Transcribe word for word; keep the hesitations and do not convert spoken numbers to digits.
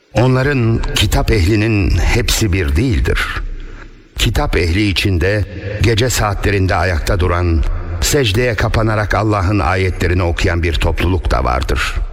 Onların, kitap ehlinin hepsi bir değildir. Kitap ehli içinde gece saatlerinde ayakta duran, secdeye kapanarak Allah'ın ayetlerini okuyan bir topluluk da vardır.